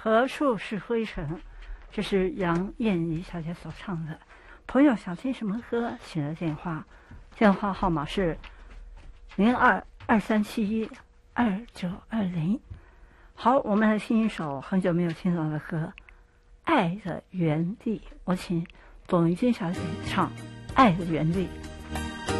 何处是灰尘？这是杨燕妮小姐所唱的。朋友想听什么歌，请来电话，电话号码是0223712920。好，我们来听一首很久没有听到的歌，《爱的原地》。我请董玉君小姐唱《爱的原地》。